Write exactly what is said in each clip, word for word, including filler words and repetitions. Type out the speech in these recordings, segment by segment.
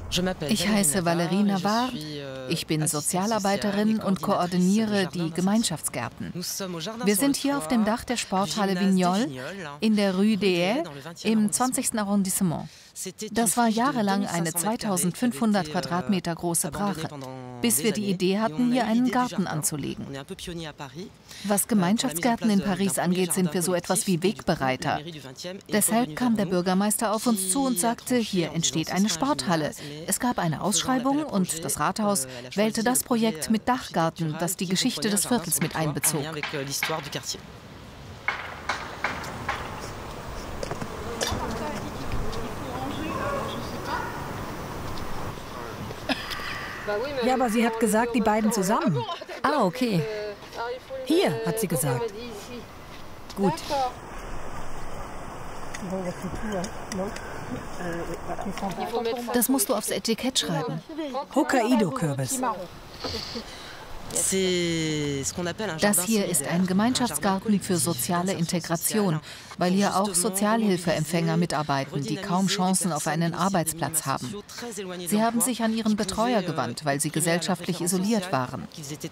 Ich heiße Valérie Navarre, ich bin Sozialarbeiterin und koordiniere die Gemeinschaftsgärten. Wir sind hier auf dem Dach der Sporthalle Vignolles in der Rue des im zwanzigsten Arrondissement. Das war jahrelang eine zweitausendfünfhundert Quadratmeter große Brache, bis wir die Idee hatten, hier einen Garten anzulegen. Was Gemeinschaftsgärten in Paris angeht, sind wir so etwas wie Wegbereiter. Deshalb kam der Bürgermeister auf uns zu und sagte, hier entsteht eine Sporthalle. Es gab eine Ausschreibung und das Rathaus wählte das Projekt mit Dachgarten, das die Geschichte des Viertels mit einbezog. Ja, aber sie hat gesagt, die beiden zusammen. Ah, okay. Hier, hat sie gesagt. Gut. Das musst du aufs Etikett schreiben. Hokkaido-Kürbis. Das hier ist ein Gemeinschaftsgarten für soziale Integration, weil hier auch Sozialhilfeempfänger mitarbeiten, die kaum Chancen auf einen Arbeitsplatz haben. Sie haben sich an ihren Betreuer gewandt, weil sie gesellschaftlich isoliert waren.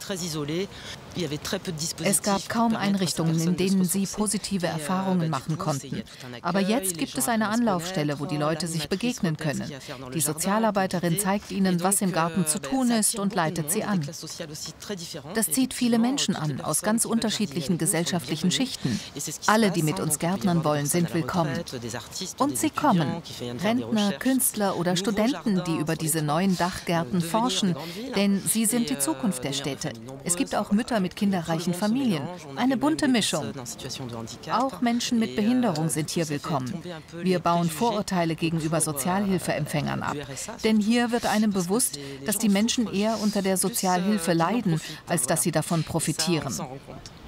Es gab kaum Einrichtungen, in denen sie positive Erfahrungen machen konnten. Aber jetzt gibt es eine Anlaufstelle, wo die Leute sich begegnen können. Die Sozialarbeiterin zeigt ihnen, was im Garten zu tun ist und leitet sie an. Das zieht viele Menschen an, aus ganz unterschiedlichen gesellschaftlichen Schichten. Alle, die mit uns gärtnern wollen, sind willkommen. Und sie kommen. Rentner, Künstler oder Studenten, die über diese neuen Dachgärten forschen, denn sie sind die Zukunft der Städte. Es gibt auch Mütter mit kinderreichen Familien. Eine bunte Mischung. Auch Menschen mit Behinderung sind hier willkommen. Wir bauen Vorurteile gegenüber Sozialhilfeempfängern ab. Denn hier wird einem bewusst, dass die Menschen eher unter der Sozialhilfe leiden, als dass sie davon profitieren.